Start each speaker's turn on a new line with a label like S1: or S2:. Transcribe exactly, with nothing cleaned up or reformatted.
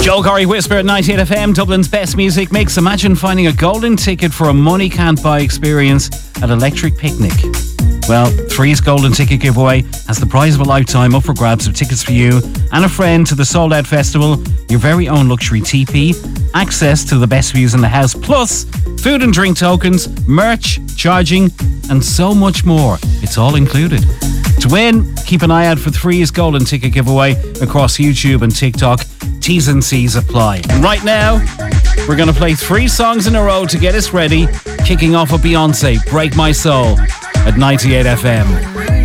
S1: Joe Corey Whisper at ninety-eight F M, Dublin's best music mix. Imagine finding a golden ticket for a money can't buy experience at Electric Picnic. Well, Three's golden ticket giveaway has the prize of a lifetime up for grabs of tickets for you and a friend to the Sold Out Festival, your very own luxury teepee, access to the best views in the house, plus food and drink tokens, merch, charging, and so much more. It's all included. To win, keep an eye out for Three's golden ticket giveaway across YouTube and TikTok. T's and C's apply. And right now, we're going to play three songs in a row to get us ready, kicking off with Beyonce, Break My Soul, at ninety-eight F M.